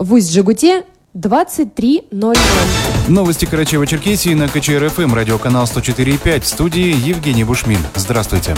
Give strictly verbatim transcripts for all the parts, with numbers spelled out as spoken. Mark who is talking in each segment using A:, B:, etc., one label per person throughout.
A: В Усть-Джегуте двадцать три ноль ноль.
B: Новости Карачаево-Черкесии на ка че эр эф эм, радиоканал сто четыре и пять. В студии Евгений Бушмин. Здравствуйте.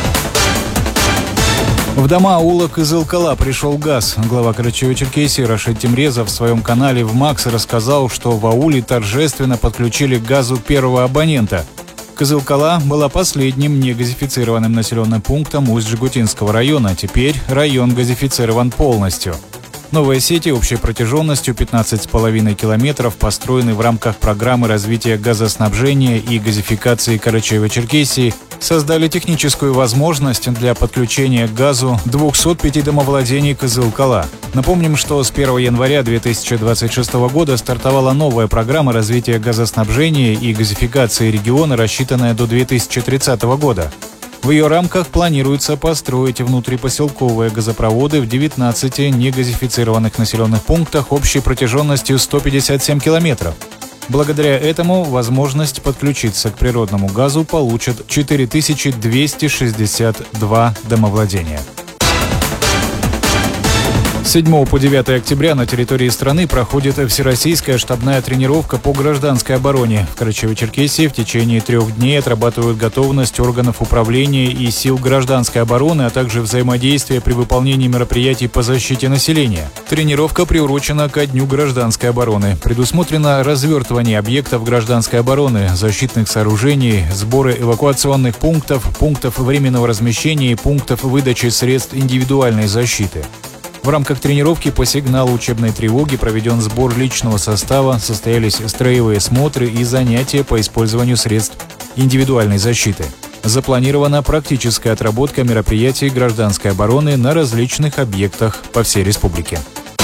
B: В дома аула Кызылкала пришел газ. Глава Карачаево-Черкесии Рашид Темрезов в своем канале в Макс рассказал, что в ауле торжественно подключили к газу первого абонента. Кызылкала была последним негазифицированным населенным пунктом Усть-Джегутинского района. Теперь район газифицирован полностью. Новые сети общей протяженностью пятнадцать с половиной километров построены в рамках программы развития газоснабжения и газификации Карачаево-Черкесии, создали техническую возможность для подключения к газу двухсот пяти домовладений Кызылкала. Напомним, что с первого января две тысячи двадцать шестого года стартовала новая программа развития газоснабжения и газификации региона, рассчитанная до две тысячи тридцатого года. В ее рамках планируется построить внутрипоселковые газопроводы в девятнадцати негазифицированных населенных пунктах общей протяженностью сто пятьдесят семь километров. Благодаря этому возможность подключиться к природному газу получат четыре тысячи двести шестьдесят два домовладения. С седьмого по девятое октября на территории страны проходит всероссийская штабная тренировка по гражданской обороне. В Карачаево-Черкесии в течение трех дней отрабатывают готовность органов управления и сил гражданской обороны, а также взаимодействие при выполнении мероприятий по защите населения. Тренировка приурочена ко Дню гражданской обороны. Предусмотрено развертывание объектов гражданской обороны, защитных сооружений, сборы эвакуационных пунктов, пунктов временного размещения и пунктов выдачи средств индивидуальной защиты. В рамках тренировки по сигналу учебной тревоги проведен сбор личного состава, состоялись строевые смотры и занятия по использованию средств индивидуальной защиты. Запланирована практическая отработка мероприятий гражданской обороны на различных объектах по всей республике.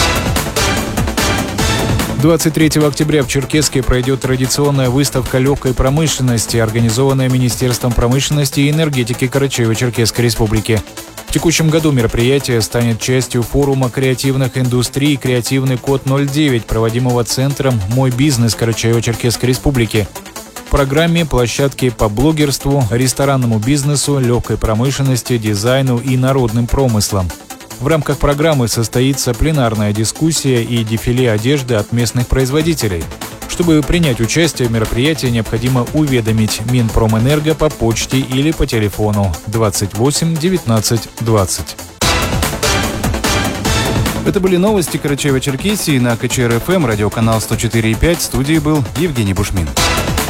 B: двадцать третьего октября в Черкесске пройдет традиционная выставка легкой промышленности, организованная Министерством промышленности и энергетики Карачаево-Черкесской республики. В текущем году мероприятие станет частью форума креативных индустрий «Креативный код ноль девять», проводимого Центром «Мой бизнес» Карачаево-Черкесской республики. В программе площадки по блогерству, ресторанному бизнесу, легкой промышленности, дизайну и народным промыслам. В рамках программы состоится пленарная дискуссия и дефиле одежды от местных производителей. Чтобы принять участие в мероприятии, необходимо уведомить Минпромэнерго по почте или по телефону двадцать восемь девятнадцать двадцать. Это были новости Карачаево-Черкесии на ка че эр эф эм, радиоканал сто четыре и пять. В студии был Евгений Бушмин.